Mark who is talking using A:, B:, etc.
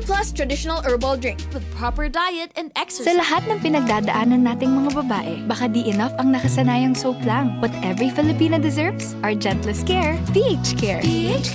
A: Plus traditional herbal drink with proper diet and
B: Sa
A: exercise.
B: lahat ng pinagdadaanan nating mga babae, baka di enough ang nakasanayang soap lang. What every Filipina deserves, our gentlest care, PH Care.